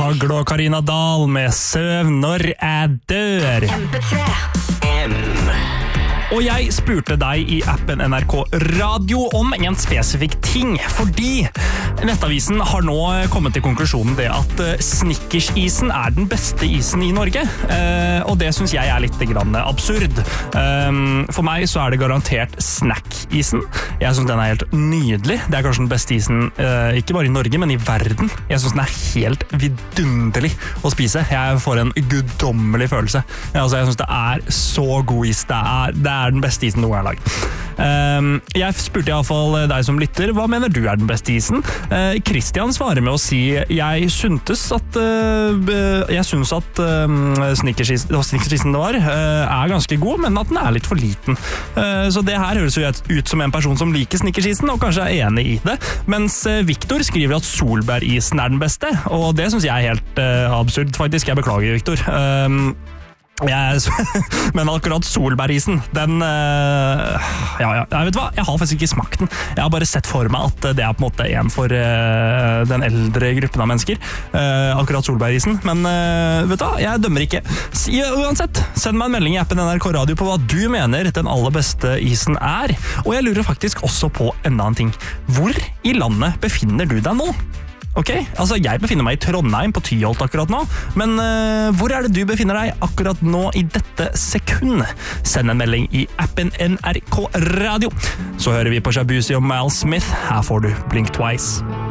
Hagle og Karina Dahl med Søv når jeg dør. Og jeg spurte deg i appen NRK Radio om en spesifikk ting, fordi Nettavisen har nå kommet til konklusjonen det at Snickers-isen er den beste isen i Norge, og det synes jeg er litt grann absurd. For meg så er det garantert snack-isen. Jeg synes den er helt nydelig. Det er kanskje den beste isen, ikke bare i Norge, men i verden. Jeg synes den er helt vidunderlig å spise. Jeg får en guddommelig følelse. Jeg synes det er så god is. Det er den beste isen noen gang laget. Jeg spurte i alle fall deg som lytter, hva mener du er den beste isen? Christian svarer med å si, jeg synes at Snickers-isen det var, er ganske god, men at den er litt for liten. Så det her høres jo ut som en person som liker Snickers-isen, og kanskje er enig i det. Mens Victor skriver at solbærisen er den beste, og det synes jeg er helt absurd, faktisk. Jeg beklager, Victor. Men akkurat solbærisen, den jeg vet hva, jeg har faktisk ikke smakt den. Jeg har bare sett for meg at det er på en måte en for den eldre gruppen av mennesker, akkurat solbærisen. Men vet du hva, jeg dømmer ikke. Uansett, send meg en melding i appen NRK Radio på hva du mener den aller beste isen er. Og jeg lurer faktisk også på enda en ting. Hvor i landet befinner du deg nå? Ok, altså jeg befinner meg i Trondheim på Tyholt akkurat nå, men hvor er det du befinner deg akkurat nå i dette sekund? Send en melding i appen NRK Radio. Så hører vi på Shabuzi og Miles Smith. Her får du Blink Twice.